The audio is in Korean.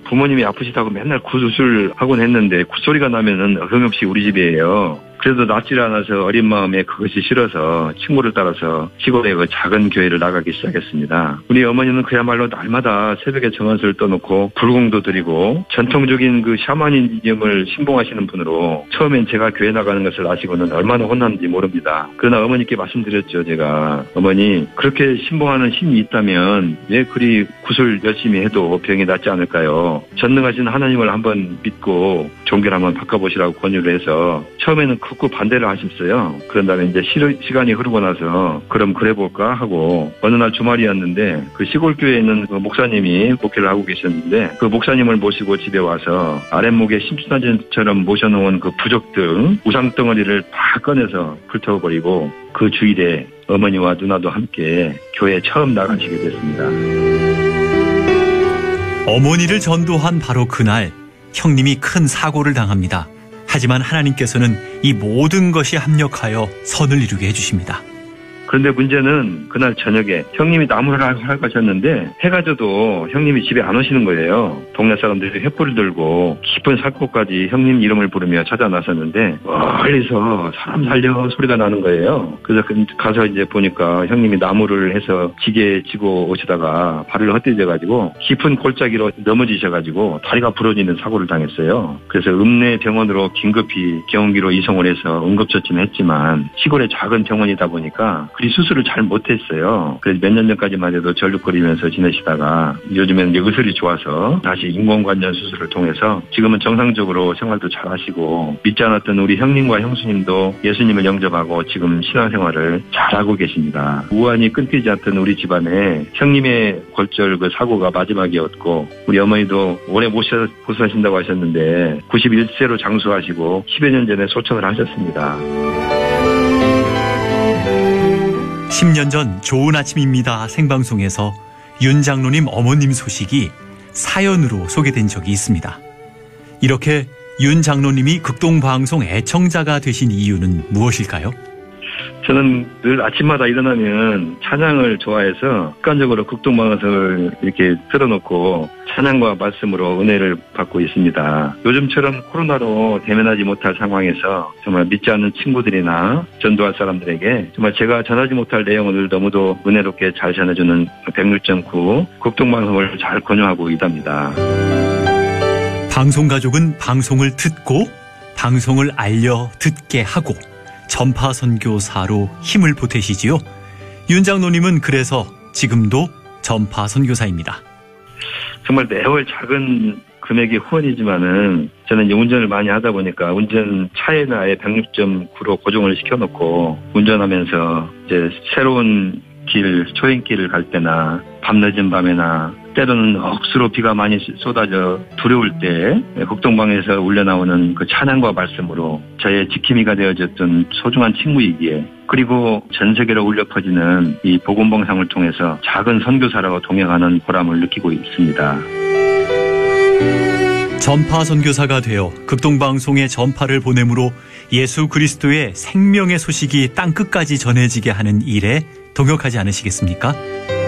부모님이 아프시다고 맨날 굿웃을 하곤 했는데 굿소리가 나면은 어김없이 우리 집이에요. 그래도 낫질 않아서 어린 마음에 그것이 싫어서 친구를 따라서 시골의 그 작은 교회를 나가기 시작했습니다. 우리 어머니는 그야말로 날마다 새벽에 정원수를 떠놓고 불공도 드리고 전통적인 그 샤머니즘을 신봉하시는 분으로 처음엔 제가 교회 나가는 것을 아시고는 얼마나 혼났는지 모릅니다. 그러나 어머니께 말씀드렸죠. 제가 어머니 그렇게 신봉하는 힘이 있다면 왜 그리 굿을 열심히 해도 병이 낫지 않을까요? 전능하신 하나님을 한번 믿고 종교를 한번 바꿔보시라고 권유를 해서 처음에는 극구 반대를 하셨어요. 그런 다음에 이제 시간이 흐르고 나서 그럼 그래 볼까 하고 어느 날 주말이었는데 그 시골교회에 있는 그 목사님이 목회를 하고 계셨는데 그 목사님을 모시고 집에 와서 아랫목에 심수단처럼 모셔놓은 그 부적등 우상덩어리를 다 꺼내서 불태워버리고 그 주일에 어머니와 누나도 함께 교회에 처음 나가시게 됐습니다. 어머니를 전도한 바로 그날 형님이 큰 사고를 당합니다. 하지만 하나님께서는 이 모든 것이 합력하여 선을 이루게 해주십니다. 그런데 문제는 그날 저녁에 형님이 나무를 하러 가셨는데 해가 져도 형님이 집에 안 오시는 거예요. 동네 사람들이 횃불을 들고 깊은 산골까지 형님 이름을 부르며 찾아 나섰는데 멀리서 사람 살려 소리가 나는 거예요. 그래서 가서 이제 보니까 형님이 나무를 해서 지게에 지고 오시다가 발을 헛디뎌가지고 깊은 골짜기로 넘어지셔가지고 다리가 부러지는 사고를 당했어요. 그래서 읍내병원으로 긴급히 경운기로 이송을 해서 응급처치는 했지만 시골의 작은 병원이다 보니까 그리 수술을 잘 못했어요. 그래서 몇 년 전까지만 해도 절룩거리면서 지내시다가 요즘에는 의술이 좋아서 다시 인공관절 수술을 통해서 지금은 정상적으로 생활도 잘 하시고 믿지 않았던 우리 형님과 형수님도 예수님을 영접하고 지금 신앙생활을 잘하고 계십니다. 우환이 끊기지 않던 우리 집안에 형님의 골절 그 사고가 마지막이었고 우리 어머니도 오래 못 사신다고 하셨는데 91세로 장수하시고 10여 년 전에 소천을 하셨습니다. 10년 전 좋은 아침입니다 생방송에서 윤 장로님 어머님 소식이 사연으로 소개된 적이 있습니다. 이렇게 윤 장로님이 극동방송 애청자가 되신 이유는 무엇일까요? 저는 늘 아침마다 일어나면 찬양을 좋아해서 습관적으로 극동방송을 이렇게 틀어놓고 찬양과 말씀으로 은혜를 받고 있습니다. 요즘처럼 코로나로 대면하지 못할 상황에서 정말 믿지 않는 친구들이나 전도할 사람들에게 정말 제가 전하지 못할 내용을 너무도 은혜롭게 잘 전해주는 106.9 극동방송을 잘 권유하고 있답니다. 방송가족은 방송을 듣고 방송을 알려 듣게 하고 전파 선교사로 힘을 보태시지요. 윤 장로님은 그래서 지금도 전파 선교사입니다. 정말 매월 작은 금액의 후원이지만은 저는 운전을 많이 하다 보니까 운전 차에는 아예 106.9로 고정을 시켜놓고 운전하면서 이제 새로운 길, 초행길을 갈 때나 밤늦은 밤에나 때로는 억수로 비가 많이 쏟아져 두려울 때 극동방에서 울려나오는 그 찬양과 말씀으로 저의 지킴이가 되어줬던 소중한 친구이기에 그리고 전 세계로 울려 퍼지는 이 복음방송을 통해서 작은 선교사라고 동행하는 보람을 느끼고 있습니다. 전파 선교사가 되어 극동방송의 전파를 보냄으로 예수 그리스도의 생명의 소식이 땅끝까지 전해지게 하는 일에 동역하지 않으시겠습니까?